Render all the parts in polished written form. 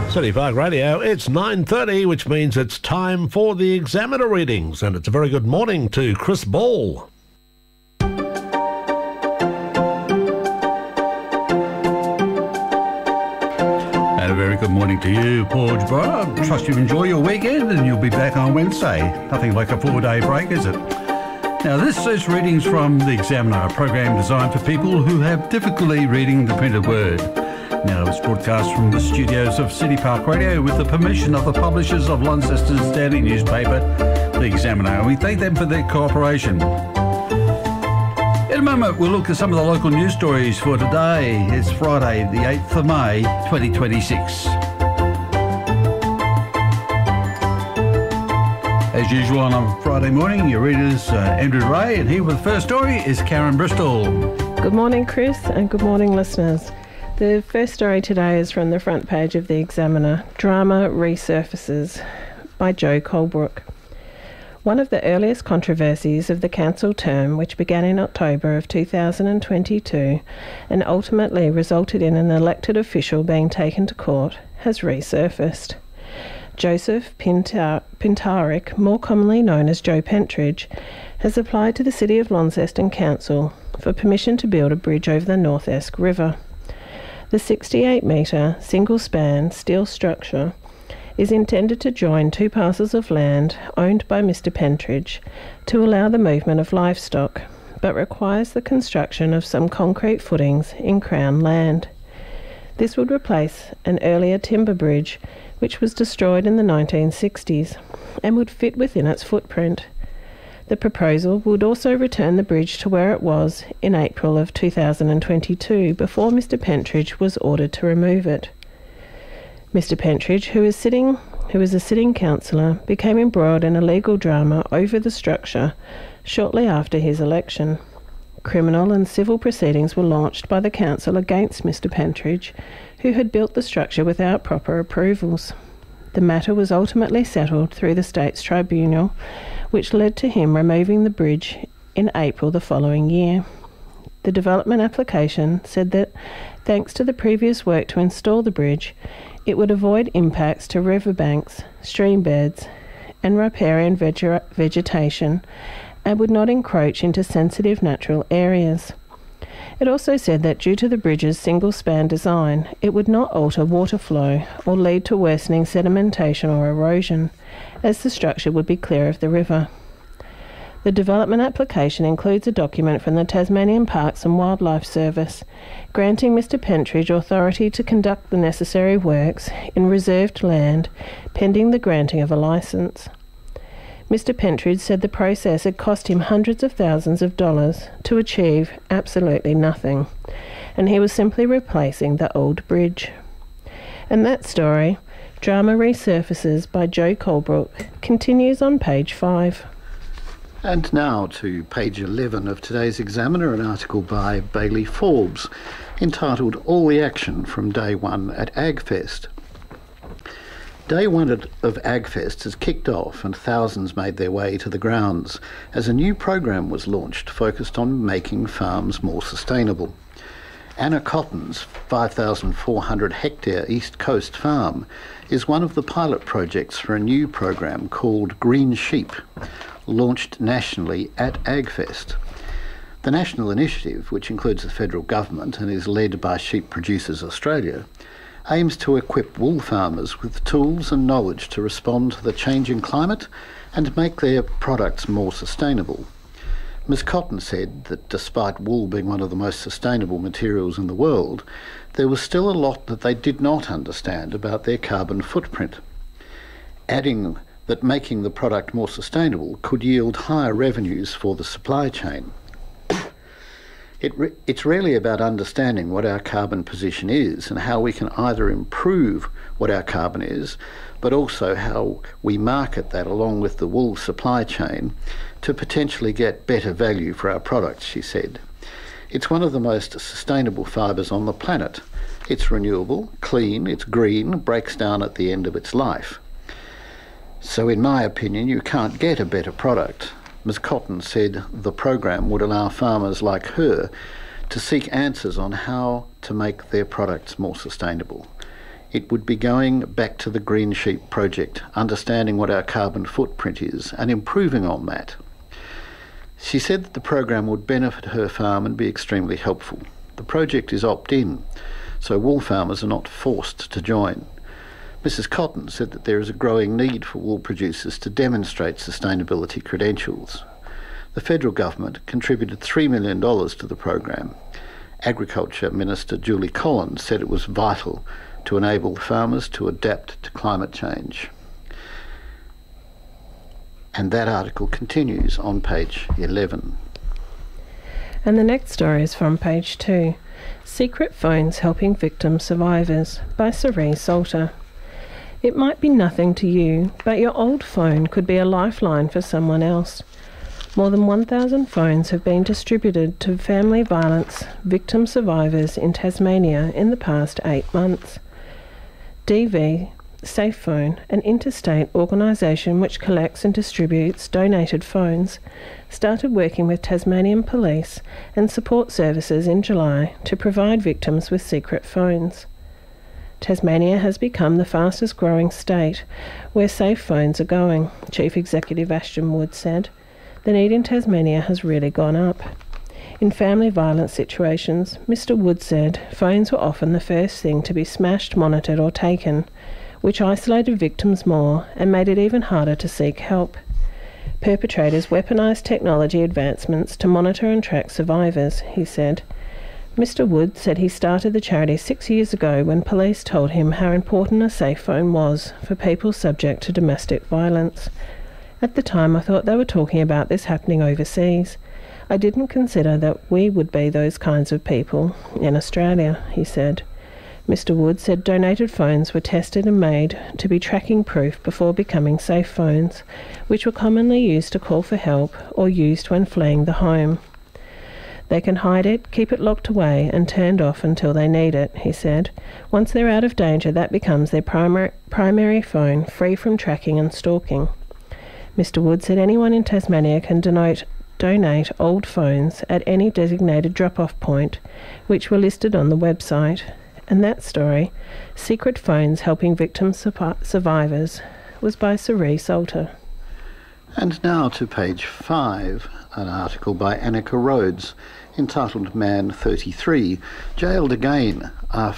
City Park Radio, it's 9:30, which means it's time for the Examiner readings, and it's a very good morning to Chris Ball. And a very good morning to you, Paul Jabara. I trust you enjoy your weekend and you'll be back on Wednesday. Nothing like a 4-day break, is it? Now, this is readings from the Examiner, a program designed for people who have difficulty reading the printed word. Now, it's broadcast from the studios of City Park Radio with the permission of the publishers of Launceston's daily newspaper, The Examiner, and we thank them for their cooperation. In a moment, we'll look at some of the local news stories for today. It's Friday, the 8th of May, 2026. As usual on a Friday morning, your reader's Andrew Ray, and here with the first story is Karen Bristol. Good morning, Chris, and good morning, listeners. The first story today is from the front page of The Examiner, Drama Resurfaces by Joe Colebrook. One of the earliest controversies of the council term, which began in October of 2022 and ultimately resulted in an elected official being taken to court, has resurfaced. Joseph Pintarik, more commonly known as Joe Pentridge, has applied to the City of Launceston Council for permission to build a bridge over the North Esk River. The 68-metre, single-span steel structure is intended to join two parcels of land owned by Mr Pentridge to allow the movement of livestock, but requires the construction of some concrete footings in Crown land. This would replace an earlier timber bridge which was destroyed in the 1960s and would fit within its footprint. The proposal would also return the bridge to where it was in April of 2022 before Mr Pentridge was ordered to remove it. Mr Pentridge, who is a sitting councillor, became embroiled in a legal drama over the structure shortly after his election. Criminal and civil proceedings were launched by the council against Mr Pentridge, who had built the structure without proper approvals. The matter was ultimately settled through the States Tribunal, which led to him removing the bridge in April the following year. The development application said that, thanks to the previous work to install the bridge, it would avoid impacts to riverbanks, stream beds, and riparian vegetation, and would not encroach into sensitive natural areas. It also said that due to the bridge's single-span design, it would not alter water flow or lead to worsening sedimentation or erosion, as the structure would be clear of the river. The development application includes a document from the Tasmanian Parks and Wildlife Service, granting Mr Pentridge authority to conduct the necessary works in reserved land, pending the granting of a licence. Mr Pentridge said the process had cost him hundreds of thousands of dollars to achieve absolutely nothing, and he was simply replacing the old bridge. And that story, Drama Resurfaces by Joe Colebrook, continues on page 5. And now to page 11 of today's Examiner, an article by Bailey Forbes entitled All the Action from Day 1 at AgFest. Day 1 of AgFest has kicked off and thousands made their way to the grounds as a new program was launched focused on making farms more sustainable. Anna Cotton's 5,400 hectare East Coast farm is one of the pilot projects for a new program called Green Sheep, launched nationally at AgFest. The national initiative, which includes the federal government and is led by Sheep Producers Australia, aims to equip wool farmers with tools and knowledge to respond to the changing climate and make their products more sustainable. Ms Cotton said that despite wool being one of the most sustainable materials in the world, there was still a lot that they did not understand about their carbon footprint. Adding that making the product more sustainable could yield higher revenues for the supply chain. It's really about understanding what our carbon position is and how we can either improve what our carbon is, but also how we market that along with the wool supply chain to potentially get better value for our products, she said. It's one of the most sustainable fibres on the planet. It's renewable, clean, it's green, breaks down at the end of its life. So in my opinion, you can't get a better product. Ms Cotton said the program would allow farmers like her to seek answers on how to make their products more sustainable. It would be going back to the Green Sheep project, understanding what our carbon footprint is and improving on that. She said that the program would benefit her farm and be extremely helpful. The project is opt-in, so wool farmers are not forced to join. Mrs. Cotton said that there is a growing need for wool producers to demonstrate sustainability credentials. The federal government contributed $3 million to the program. Agriculture Minister Julie Collins said it was vital to enable farmers to adapt to climate change. And that article continues on page 11. And the next story is from page 2. Secret Phones Helping Victim Survivors by Cerie Salter. It might be nothing to you, but your old phone could be a lifeline for someone else. More than 1,000 phones have been distributed to family violence victim survivors in Tasmania in the past 8 months. DV SafePhone, an interstate organisation which collects and distributes donated phones, started working with Tasmanian police and support services in July to provide victims with secret phones. Tasmania has become the fastest growing state where safe phones are going, Chief Executive Ashton Wood said. The need in Tasmania has really gone up. In family violence situations, Mr. Wood said phones were often the first thing to be smashed, monitored or taken, which isolated victims more and made it even harder to seek help. Perpetrators weaponised technology advancements to monitor and track survivors, he said. Mr. Wood said he started the charity 6 years ago when police told him how important a safe phone was for people subject to domestic violence. At the time I thought they were talking about this happening overseas. I didn't consider that we would be those kinds of people in Australia, he said. Mr. Wood said donated phones were tested and made to be tracking proof before becoming safe phones, which were commonly used to call for help or used when fleeing the home. They can hide it, keep it locked away and turned off until they need it, he said. Once they're out of danger, that becomes their primary phone, free from tracking and stalking. Mr. Wood said anyone in Tasmania can donate old phones at any designated drop-off point, which were listed on the website. And that story, Secret Phones Helping Victim Survivors, was by Cerie Salter. And now to page 5, an article by Annika Rhodes entitled Man 33, Jailed Again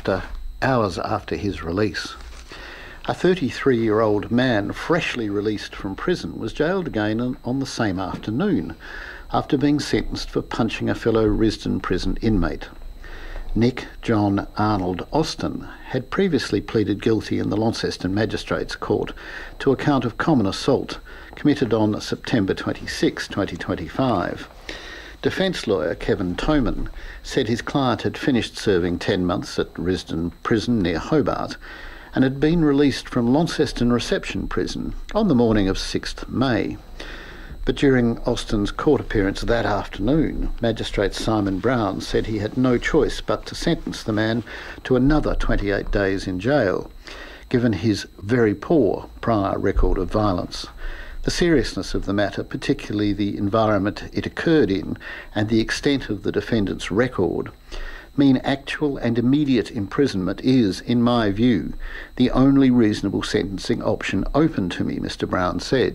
hours after his release. A 33-year-old man freshly released from prison was jailed again on the same afternoon after being sentenced for punching a fellow Risdon prison inmate. Nick John Arnold Austin had previously pleaded guilty in the Launceston Magistrates Court to a count of common assault committed on September 26, 2025. Defence lawyer Kevin Toman said his client had finished serving 10 months at Risdon Prison near Hobart and had been released from Launceston Reception Prison on the morning of 6th May. But during Austin's court appearance that afternoon, Magistrate Simon Brown said he had no choice but to sentence the man to another 28 days in jail, given his very poor prior record of violence. The seriousness of the matter, particularly the environment it occurred in and the extent of the defendant's record, mean actual and immediate imprisonment is, in my view, the only reasonable sentencing option open to me, Mr. Brown said.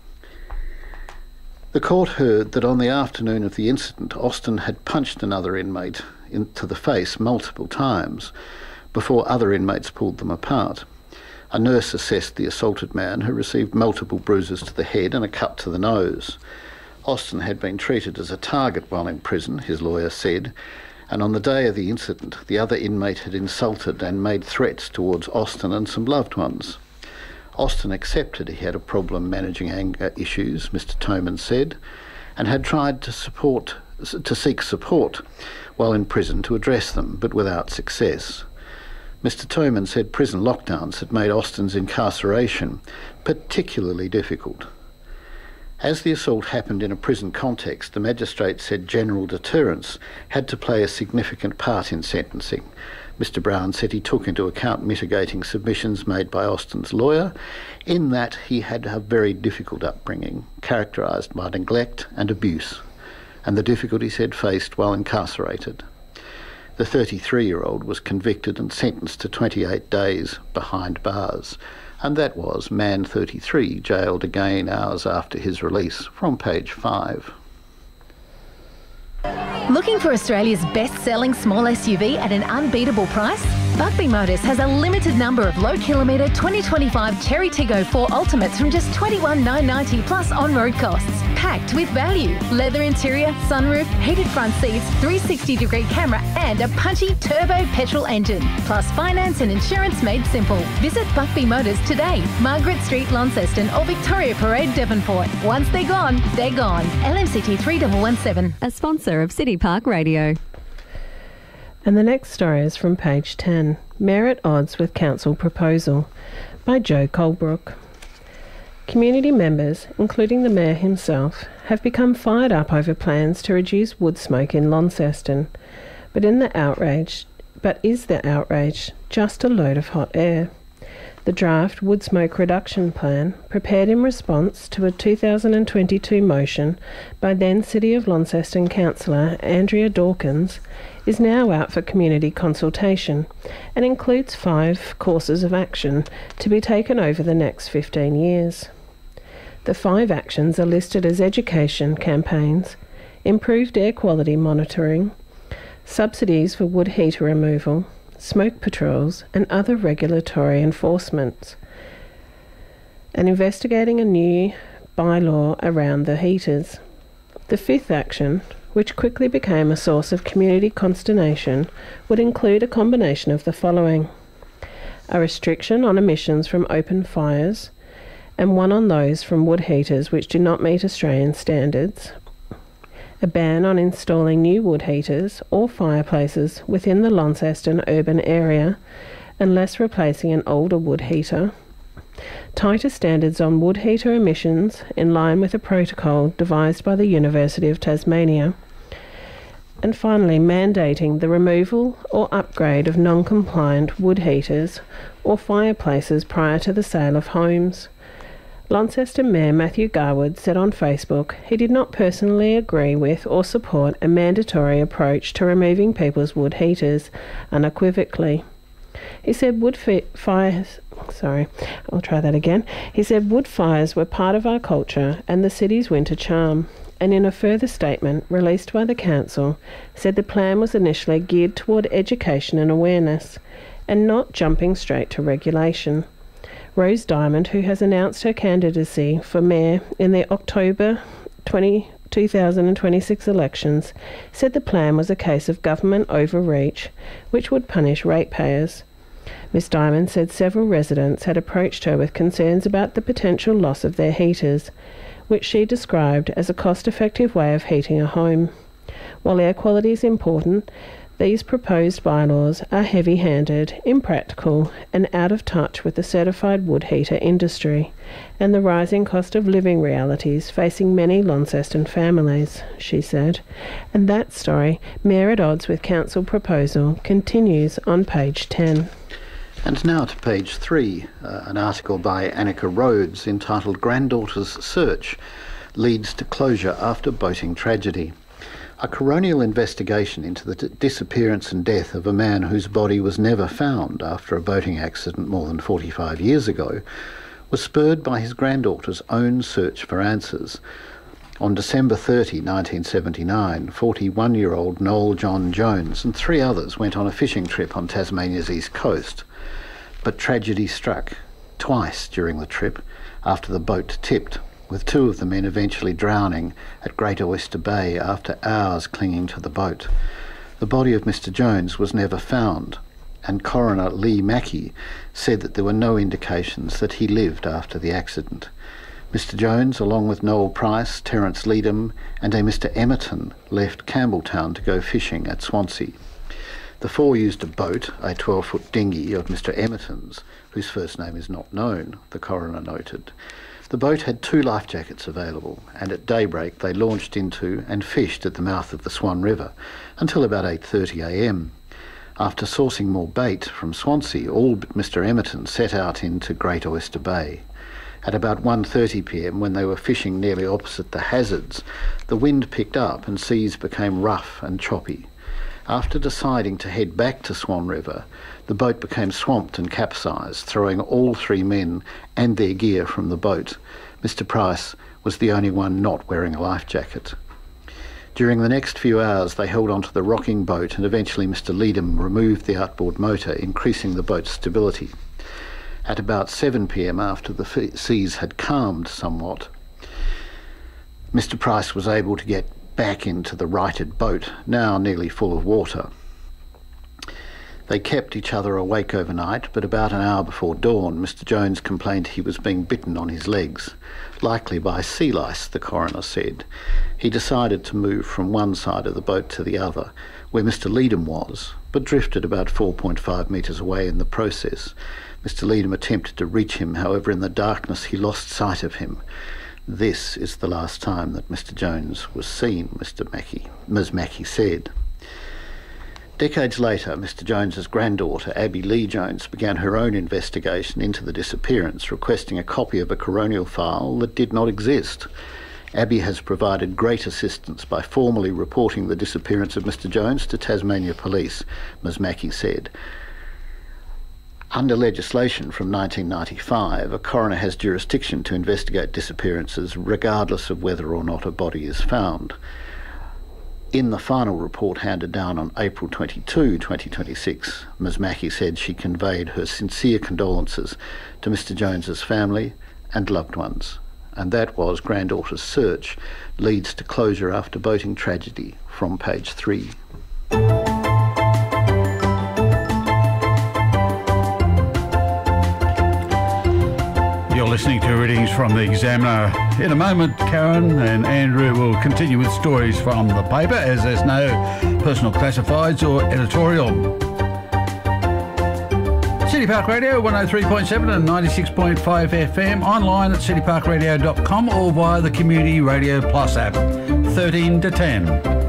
The court heard that on the afternoon of the incident, Austin had punched another inmate into the face multiple times before other inmates pulled them apart. A nurse assessed the assaulted man, who received multiple bruises to the head and a cut to the nose. Austin had been treated as a target while in prison, his lawyer said, and on the day of the incident, the other inmate had insulted and made threats towards Austin and some loved ones. Austin accepted he had a problem managing anger issues, Mr. Toman said, and had tried to seek support while in prison to address them, but without success. Mr. Toman said prison lockdowns had made Austin's incarceration particularly difficult. As the assault happened in a prison context, the magistrate said general deterrence had to play a significant part in sentencing. Mr. Brown said he took into account mitigating submissions made by Austin's lawyer, in that he had a very difficult upbringing, characterised by neglect and abuse, and the difficulties he had faced while incarcerated. The 33-year-old was convicted and sentenced to 28 days behind bars. And that was man 33, jailed again hours after his release, from page 5. Looking for Australia's best-selling small SUV at an unbeatable price? Buckby Motors has a limited number of low-kilometre 2025 Cherry Tiggo 4 Ultimates from just $21,990 plus on-road costs. Packed with value. Leather interior, sunroof, heated front seats, 360-degree camera and a punchy turbo petrol engine. Plus finance and insurance made simple. Visit Buckby Motors today. Margaret Street, Launceston or Victoria Parade, Devonport. Once they're gone, they're gone. LMCT 3117. A sponsor of City Park Radio. And the next story is from page 10, Mayor at Odds with Council Proposal, by Joe Colebrook. Community members, including the Mayor himself, have become fired up over plans to reduce wood smoke in Launceston. But is the outrage just a load of hot air? The draft Wood Smoke Reduction Plan, prepared in response to a 2022 motion by then City of Launceston Councillor Andrea Dawkins, is now out for community consultation and includes 5 courses of action to be taken over the next 15 years. The 5 actions are listed as education campaigns, improved air quality monitoring, subsidies for wood heater removal, smoke patrols and other regulatory enforcements, and investigating a new bylaw around the heaters. The 5th action, which quickly became a source of community consternation, would include a combination of the following: a restriction on emissions from open fires, and one on those from wood heaters which do not meet Australian standards, a ban on installing new wood heaters or fireplaces within the Launceston urban area unless replacing an older wood heater, tighter standards on wood heater emissions in line with a protocol devised by the University of Tasmania, and finally mandating the removal or upgrade of non-compliant wood heaters or fireplaces prior to the sale of homes. Launceston Mayor Matthew Garwood said on Facebook he did not personally agree with or support a mandatory approach to removing people's wood heaters unequivocally. He said wood fires were part of our culture and the city's winter charm, and in a further statement released by the council said the plan was initially geared toward education and awareness and not jumping straight to regulation. Rose Diamond, who has announced her candidacy for mayor in the October 2026 elections, said the plan was a case of government overreach, which would punish ratepayers. Ms Diamond said several residents had approached her with concerns about the potential loss of their heaters, which she described as a cost-effective way of heating a home. While air quality is important, these proposed bylaws are heavy-handed, impractical and out of touch with the certified wood heater industry and the rising cost of living realities facing many Launceston families, she said. And that story, Mayor at Odds with Council Proposal, continues on page 10. And now to page 3, an article by Annika Rhodes entitled Granddaughter's Search Leads to Closure After Boating Tragedy. A coronial investigation into the disappearance and death of a man whose body was never found after a boating accident more than 45 years ago was spurred by his granddaughter's own search for answers. On December 30, 1979, 41-year-old Noel John Jones and 3 others went on a fishing trip on Tasmania's east coast. But tragedy struck twice during the trip after the boat tipped, with 2 of the men eventually drowning at Great Oyster Bay after hours clinging to the boat. The body of Mr Jones was never found, and coroner Lee Mackey said that there were no indications that he lived after the accident. Mr Jones, along with Noel Price, Terence Leadham and a Mr Emerton, left Campbelltown to go fishing at Swansea. The 4 used a boat, a 12-foot dinghy of Mr Emerton's, whose first name is not known, the coroner noted. The boat had 2 life jackets available, and at daybreak they launched into and fished at the mouth of the Swan River until about 8:30 a.m. After sourcing more bait from Swansea, all but Mr Emerton set out into Great Oyster Bay. At about 1:30 p.m, when they were fishing nearly opposite the Hazards, the wind picked up and seas became rough and choppy. After deciding to head back to Swan River, the boat became swamped and capsized, throwing all 3 men and their gear from the boat. Mr. Price was the only one not wearing a life jacket. During the next few hours, they held onto the rocking boat, and eventually Mr. Leedham removed the outboard motor, increasing the boat's stability. At about 7 p.m, after the seas had calmed somewhat, Mr. Price was able to get back into the righted boat, now nearly full of water. They kept each other awake overnight, but about an hour before dawn, Mr. Jones complained he was being bitten on his legs, likely by sea lice, the coroner said. He decided to move from one side of the boat to the other, where Mr. Leedham was, but drifted about 4.5 metres away in the process. Mr. Leedham attempted to reach him, however in the darkness he lost sight of him. This is the last time that Mr. Jones was seen, Ms. Mackey said. Decades later, Mr. Jones's granddaughter, Abby Lee Jones, began her own investigation into the disappearance, requesting a copy of a coronial file that did not exist. Abby has provided great assistance by formally reporting the disappearance of Mr. Jones to Tasmania Police, Ms. Mackey said. Under legislation from 1995, a coroner has jurisdiction to investigate disappearances regardless of whether or not a body is found. In the final report handed down on April 22, 2026, Ms. Mackey said she conveyed her sincere condolences to Mr. Jones's family and loved ones. And that was Granddaughter's Search Leads to Closure After Boating Tragedy, from page 3. You're listening to readings from the Examiner. In a moment, Karen and Andrew will continue with stories from the paper, as there's no personal classifieds or editorial. City Park Radio 103.7 and 96.5 FM, online at cityparkradio.com or via the Community Radio Plus app. 13 to 10.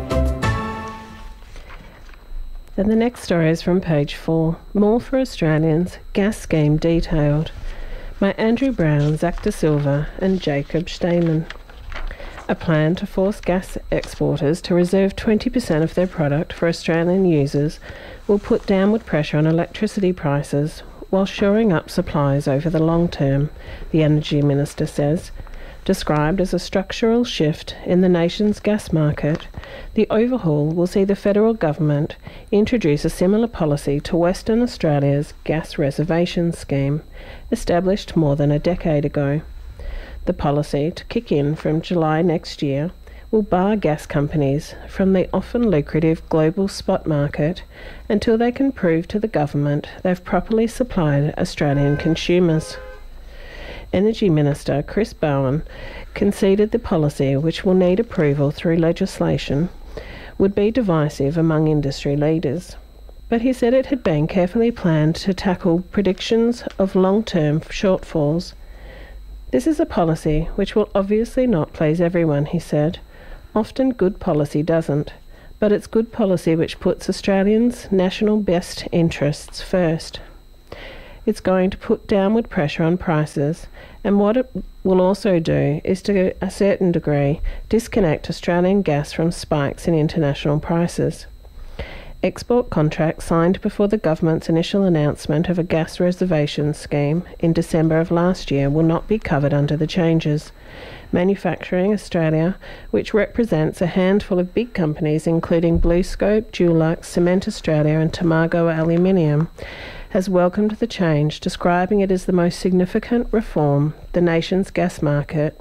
And the next story is from page 4. More for Australians, gas scheme detailed, by Andrew Brown, Zach De Silva and Jacob Stayman. A plan to force gas exporters to reserve 20% of their product for Australian users will put downward pressure on electricity prices while shoring up supplies over the long term, the Energy Minister says. Described as a structural shift in the nation's gas market, the overhaul will see the federal government introduce a similar policy to Western Australia's gas reservation scheme, established more than a decade ago. The policy, to kick in from July next year, will bar gas companies from the often lucrative global spot market until they can prove to the government they've properly supplied Australian consumers. Energy Minister Chris Bowen conceded the policy, which will need approval through legislation, would be divisive among industry leaders. But he said it had been carefully planned to tackle predictions of long-term shortfalls. This is a policy which will obviously not please everyone, he said. Often good policy doesn't, but it's good policy which puts Australians' national best interests first. It's going to put downward pressure on prices, and what it will also do is, to a certain degree, disconnect Australian gas from spikes in international prices. Export contracts signed before the government's initial announcement of a gas reservation scheme in December of last year will not be covered under the changes. Manufacturing Australia, which represents a handful of big companies including BlueScope, Dulux, Cement Australia and Tomago Aluminium, has welcomed the change, describing it as the most significant reform the nation's gas market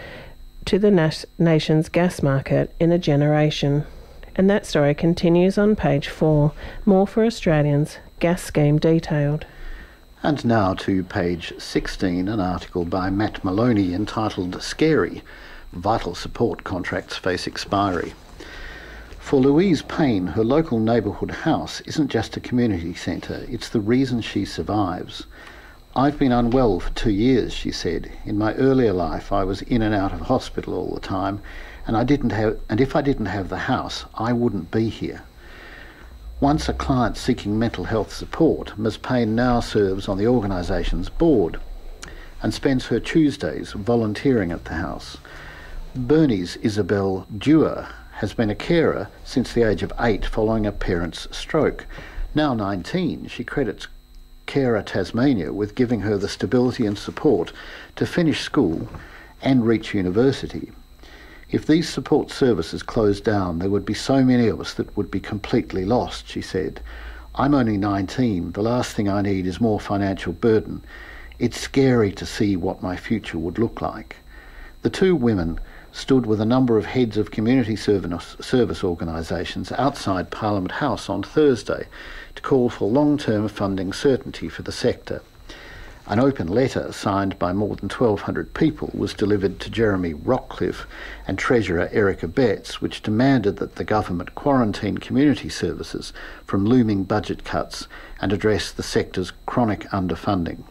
in a generation. And that story continues on page 4. More for Australians, gas scheme detailed. And now to page 16, an article by Matt Maloney entitled Scary, Vital Support Contracts Face Expiry. For Louise Payne, her local neighbourhood house isn't just a community centre, it's the reason she survives. I've been unwell for 2 years, she said. In my earlier life I was in and out of hospital all the time, and if I didn't have the house, I wouldn't be here. Once a client seeking mental health support, Ms Payne now serves on the organisation's board and spends her Tuesdays volunteering at the house. Bernie's Isabel Dewar has been a carer since the age of 8 following a parent's stroke. Now 19, she credits Carer Tasmania with giving her the stability and support to finish school and reach university. If these support services closed down, there would be so many of us that would be completely lost, she said. I'm only 19. The last thing I need is more financial burden. It's scary to see what my future would look like. The two women stood with a number of heads of community service organisations outside Parliament House on Thursday to call for long-term funding certainty for the sector. An open letter signed by more than 1,200 people was delivered to Jeremy Rockcliffe and Treasurer Erica Betts, which demanded that the government quarantine community services from looming budget cuts and address the sector's chronic underfunding.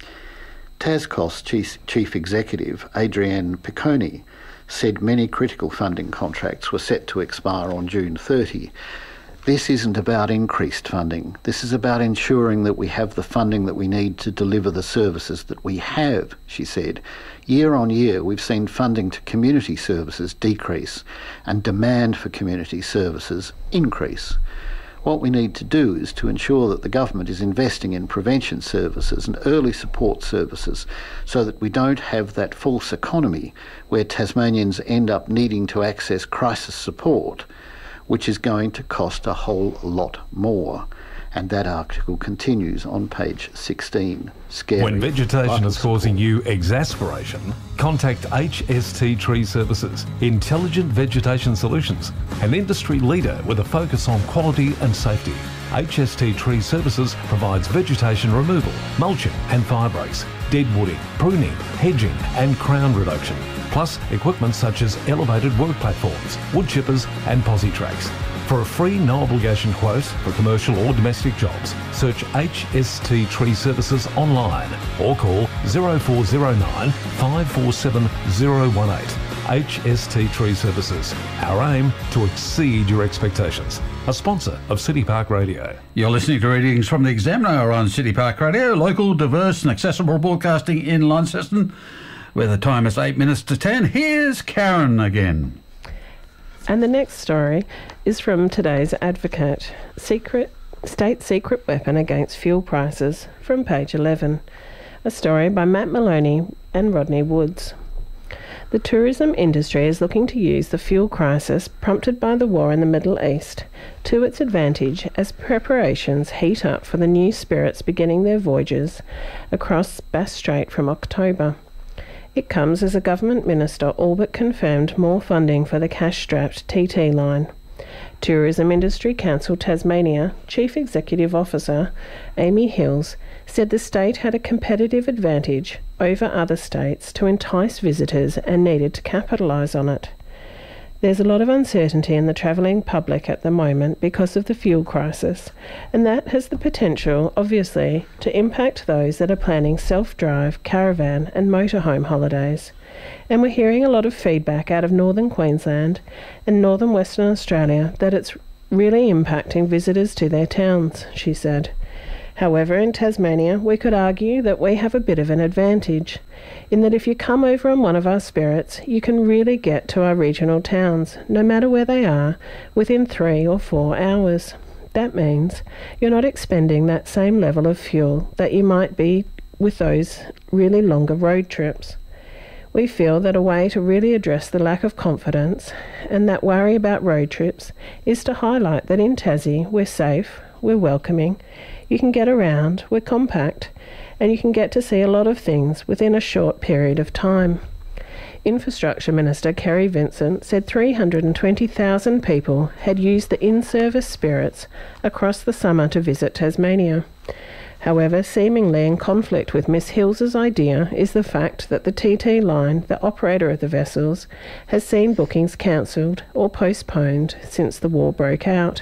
TASCOS Chief Executive Adrienne Picconi said many critical funding contracts were set to expire on June 30. This isn't about increased funding. This is about ensuring that we have the funding that we need to deliver the services that we have, she said. Year on year, we've seen funding to community services decrease and demand for community services increase. What we need to do is to ensure that the government is investing in prevention services and early support services so that we don't have that false economy where Tasmanians end up needing to access crisis support, which is going to cost a whole lot more. And that article continues on page 16. Scary. When vegetation is causing you exasperation, contact HST Tree Services, Intelligent Vegetation Solutions, an industry leader with a focus on quality and safety. HST Tree Services provides vegetation removal, mulching and fire breaks, dead wooding, pruning, hedging and crown reduction, plus equipment such as elevated work platforms, wood chippers and posi tracks. For a free no-obligation quote for commercial or domestic jobs, search HST Tree Services online or call 0409 547 018. HST Tree Services. Our aim to exceed your expectations. A sponsor of City Park Radio. You're listening to readings from the Examiner on City Park Radio, local, diverse and accessible broadcasting in Launceston, where the time is 8 minutes to 10. Here's Karen again. And the next story is from today's Advocate. State secret weapon against fuel prices, from page 11. A story by Matt Maloney and Rodney Woods. The tourism industry is looking to use the fuel crisis prompted by the war in the Middle East to its advantage as preparations heat up for the new spirits beginning their voyages across Bass Strait from October. It comes as a government minister all but confirmed more funding for the cash-strapped TT line. Tourism Industry Council Tasmania Chief Executive Officer Amy Hills said the state had a competitive advantage over other states to entice visitors and needed to capitalise on it. There's a lot of uncertainty in the travelling public at the moment because of the fuel crisis, and that has the potential, obviously, to impact those that are planning self-drive, caravan and motorhome holidays. And we're hearing a lot of feedback out of northern Queensland and northern Western Australia that it's really impacting visitors to their towns, she said. However, in Tasmania, we could argue that we have a bit of an advantage, in that if you come over on one of our spirits, you can really get to our regional towns, no matter where they are, within 3 or 4 hours. That means you're not expending that same level of fuel that you might be with those really longer road trips. We feel that a way to really address the lack of confidence and that worry about road trips is to highlight that in Tassie we're safe, we're welcoming, you can get around, we're compact, and you can get to see a lot of things within a short period of time. Infrastructure Minister Kerry Vincent said 320,000 people had used the in-service spirits across the summer to visit Tasmania. However, seemingly in conflict with Miss Hills's idea is the fact that the TT line, the operator of the vessels, has seen bookings cancelled or postponed since the war broke out.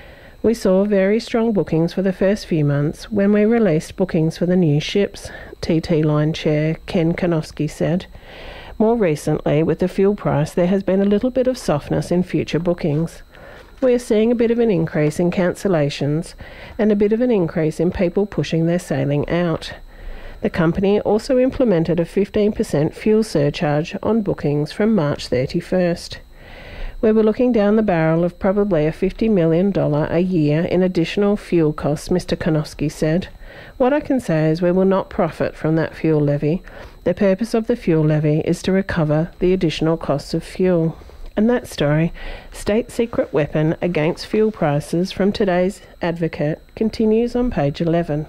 We saw very strong bookings for the first few months when we released bookings for the new ships, TT line chair Ken Kanofsky said. More recently, with the fuel price, there has been a little bit of softness in future bookings. We are seeing a bit of an increase in cancellations and a bit of an increase in people pushing their sailing out. The company also implemented a 15% fuel surcharge on bookings from March 31st. We were looking down the barrel of probably a $50 million a year in additional fuel costs, Mr. Konofsky said. What I can say is we will not profit from that fuel levy. The purpose of the fuel levy is to recover the additional costs of fuel. And that story, State Secret Weapon Against Fuel Prices from today's Advocate, continues on page 11.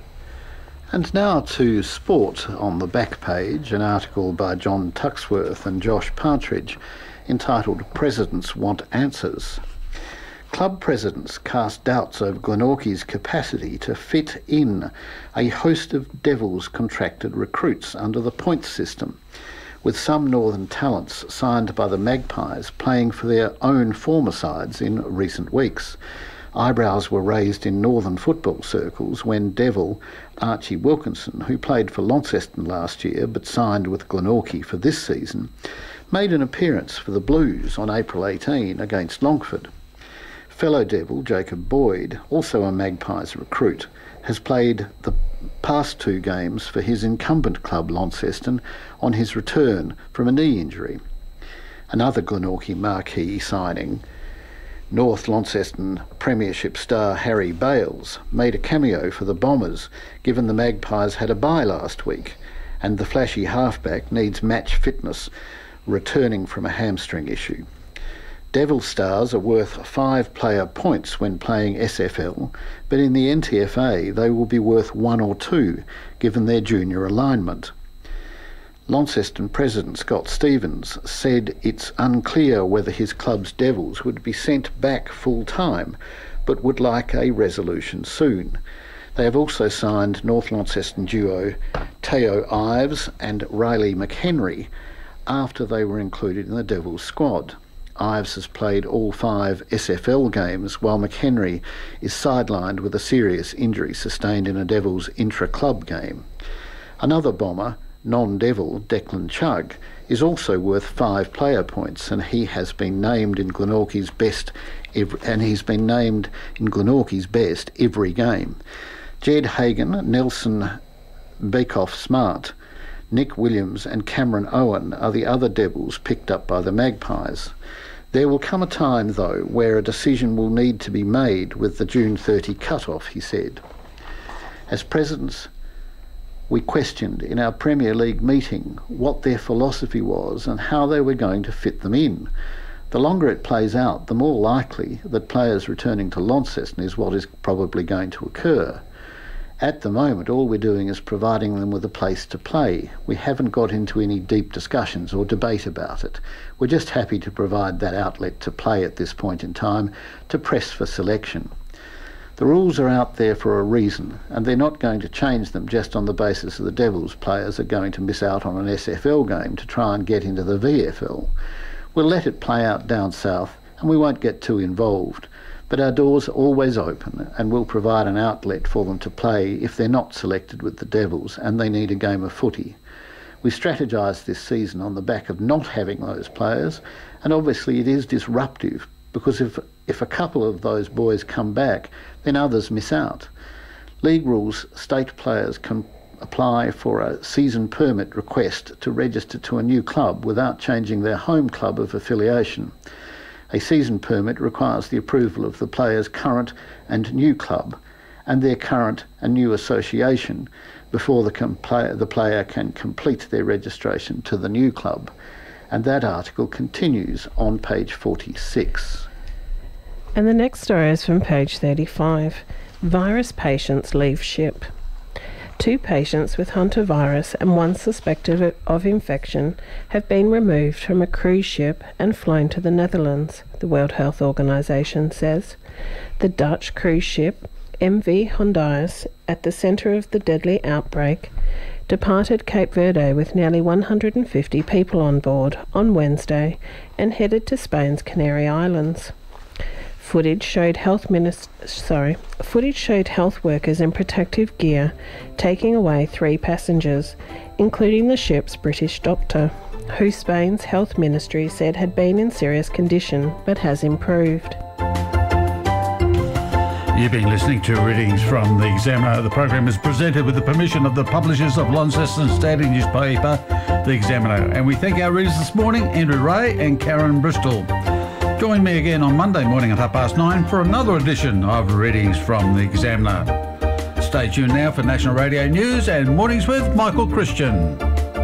And now to sport on the back page, an article by John Tuxworth and Josh Partridge entitled Presidents Want Answers. Club presidents cast doubts over Glenorchy's capacity to fit in a host of Devils contracted recruits under the points system, with some northern talents signed by the Magpies playing for their own former sides in recent weeks. Eyebrows were raised in northern football circles when Devil Archie Wilkinson, who played for Launceston last year but signed with Glenorchy for this season, made an appearance for the Blues on April 18 against Longford. Fellow Devil Jacob Boyd, also a Magpies recruit, has played the past 2 games for his incumbent club Launceston on his return from a knee injury. Another Glenorchy marquee signing, North Launceston Premiership star Harry Bales, made a cameo for the Bombers, given the Magpies had a bye last week, and the flashy halfback needs match fitness, returning from a hamstring issue. Devil stars are worth 5 player points when playing SFL, but in the NTFA they will be worth 1 or 2, given their junior alignment. Launceston President Scott Stevens said it's unclear whether his club's Devils would be sent back full-time, but would like a resolution soon. They have also signed North Launceston duo Teo Ives and Riley McHenry after they were included in the Devils squad. Ives has played all 5 SFL games, while McHenry is sidelined with a serious injury sustained in a Devils intra-club game. Another Bomber, non-Devil Declan Chugg, is also worth 5 player points, and he has been named in Glenorchy's best every game. Jed Hagan, Nelson Bekoff-Smart, Nick Williams and Cameron Owen are the other Devils picked up by the Magpies. There will come a time, though, where a decision will need to be made with the June 30 cut-off, he said. As presidents, we questioned in our Premier League meeting what their philosophy was and how they were going to fit them in. The longer it plays out, the more likely that players returning to Launceston is what is probably going to occur. At the moment, all we're doing is providing them with a place to play. We haven't got into any deep discussions or debate about it. We're just happy to provide that outlet to play at this point in time, to press for selection. The rules are out there for a reason, and they're not going to change them just on the basis of the Devils players are going to miss out on an SFL game to try and get into the VFL. We'll let it play out down south, and we won't get too involved. But our doors are always open, and we'll provide an outlet for them to play if they're not selected with the Devils and they need a game of footy. We strategised this season on the back of not having those players, and obviously it is disruptive, because if a couple of those boys come back, then others miss out. League rules state players can apply for a season permit request to register to a new club without changing their home club of affiliation. A season permit requires the approval of the player's current and new club and their current and new association before the player can complete their registration to the new club. And that article continues on page 46. And the next story is from page 35. Virus patients leave ship. 2 patients with hantavirus and 1 suspected of infection have been removed from a cruise ship and flown to the Netherlands, the World Health Organization says. The Dutch cruise ship MV Hondius, at the centre of the deadly outbreak, departed Cape Verde with nearly 150 people on board on Wednesday and headed to Spain's Canary Islands. Footage showed health workers in protective gear taking away 3 passengers, including the ship's British doctor, who Spain's health ministry said had been in serious condition but has improved. You've been listening to readings from The Examiner. The program is presented with the permission of the publishers of Launceston's daily newspaper, The Examiner. And we thank our readers this morning, Andrew Ray and Karen Bristol. Join me again on Monday morning at 9:30 for another edition of Readings from the Examiner. Stay tuned now for National Radio News and Mornings with Michael Christian.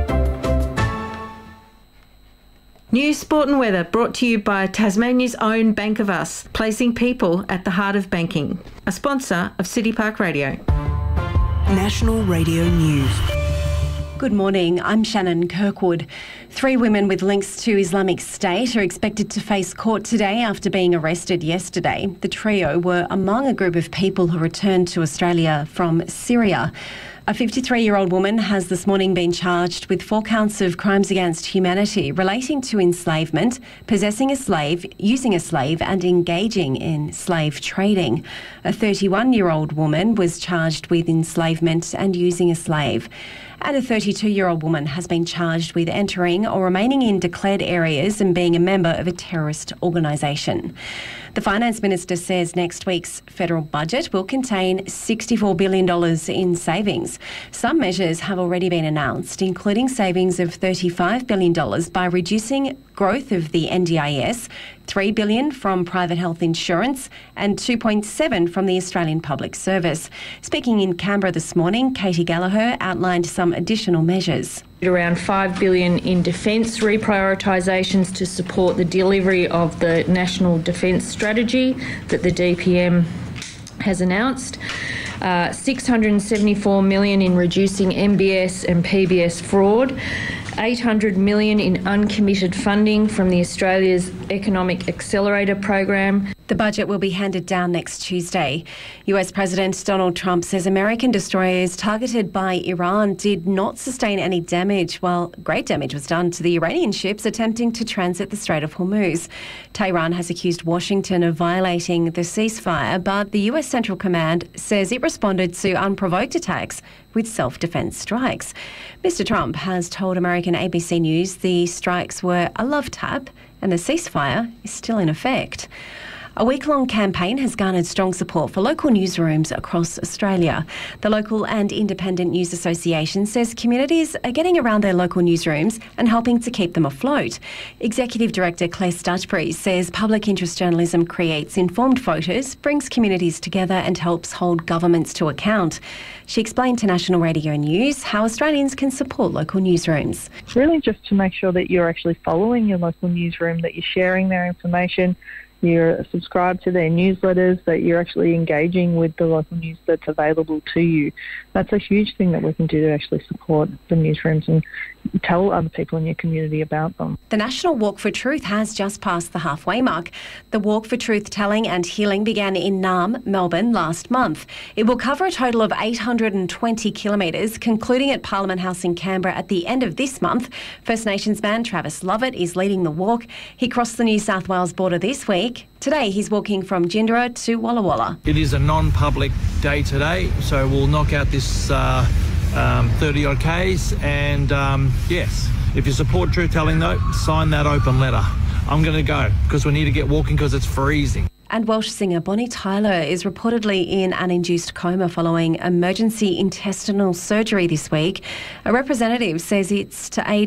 News, sport and weather brought to you by Tasmania's own Bank of Us, placing people at the heart of banking. A sponsor of City Park Radio. National Radio News. Good morning, I'm Shannon Kirkwood. 3 women with links to Islamic State are expected to face court today after being arrested yesterday. The trio were among a group of people who returned to Australia from Syria. A 53-year-old woman has this morning been charged with 4 counts of crimes against humanity relating to enslavement, possessing a slave, using a slave and engaging in slave trading. A 31-year-old woman was charged with enslavement and using a slave. And a 32-year-old woman has been charged with entering or remaining in declared areas and being a member of a terrorist organisation. The Finance Minister says next week's federal budget will contain $64 billion in savings. Some measures have already been announced, including savings of $35 billion by reducing growth of the NDIS, $3 billion from private health insurance and $2.7 from the Australian Public Service. Speaking in Canberra this morning, Katie Gallagher outlined some additional measures. Around $5 billion in defence reprioritisations to support the delivery of the National Defence Strategy that the DPM has announced. $674 million in reducing MBS and PBS fraud. $800 million in uncommitted funding from the Australia's Economic Accelerator program. The budget will be handed down next Tuesday. US President Donald Trump says American destroyers targeted by Iran did not sustain any damage, while great damage was done to the Iranian ships attempting to transit the Strait of Hormuz. Tehran has accused Washington of violating the ceasefire, but the US Central Command says it responded to unprovoked attacks with self-defence strikes. Mr. Trump has told American ABC News the strikes were a love tap and the ceasefire is still in effect. A week-long campaign has garnered strong support for local newsrooms across Australia. The Local and Independent News Association says communities are getting around their local newsrooms and helping to keep them afloat. Executive Director Claire Stutchbury says public interest journalism creates informed voters, brings communities together and helps hold governments to account. She explained to National Radio News how Australians can support local newsrooms. It's really just to make sure that you're actually following your local newsroom, that you're sharing their information, you're subscribed to their newsletters, that you're actually engaging with the local news that's available to you. That's a huge thing that we can do to actually support the newsrooms and tell other people in your community about them. The National Walk for Truth has just passed the halfway mark. The Walk for Truth Telling and Healing began in Naarm, Melbourne last month. It will cover a total of 820 kilometres, concluding at Parliament House in Canberra at the end of this month. First Nations man Travis Lovett is leading the walk. He crossed the New South Wales border this week. Today he's walking from Jindera to Walla Walla. It is a non-public day today, so we'll knock out this 30-odd Ks, and yes, if you support truth telling though, sign that open letter. I'm going to go because we need to get walking because it's freezing. And Welsh singer Bonnie Tyler is reportedly in an induced coma following emergency intestinal surgery this week. A representative says it's to aid